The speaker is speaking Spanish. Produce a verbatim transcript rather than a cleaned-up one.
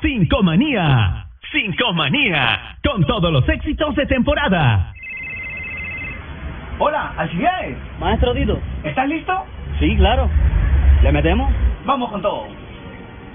Cinco Manía. Cinco Manía. Con todos los éxitos de temporada. Hola, Alcibiades. Maestro Tito. ¿Estás listo? Sí, claro. ¿Le metemos? Vamos con todo.